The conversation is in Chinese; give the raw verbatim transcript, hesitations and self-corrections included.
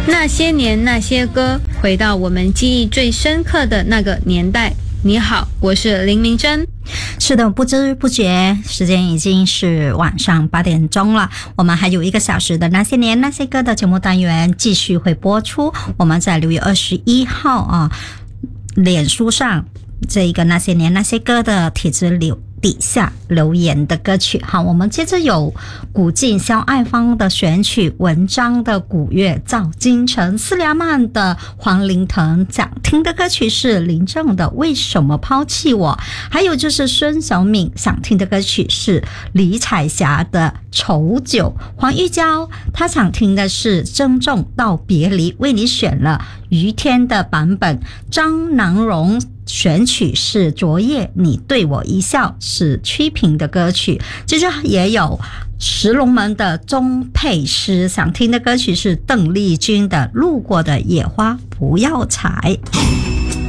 那些年那些歌，回到我们记忆最深刻的那个年代。你好，我是林明珍。 是的，不知不觉时间已经是晚上八点钟了，我们还有一个小时的那些年那些歌的节目单元继续会播出。我们在六月二十一号啊，脸书上这一个那些年那些歌的帖子里底下留言的歌曲。好，我们接着有古晋肖爱芳的选曲，文章的古乐赵金城，斯里亚曼的黄林腾，想听的歌曲是林正的为什么抛弃我，还有就是孙小敏想听的歌曲是李彩霞的丑酒，黄玉娇她想听的是郑重道别离，为你选了于天的版本，张南荣选曲是昨夜你对我一笑，是曲屏的歌曲。其实也有石龙门的钟佩诗想听的歌曲是邓丽君的路过的野花不要采。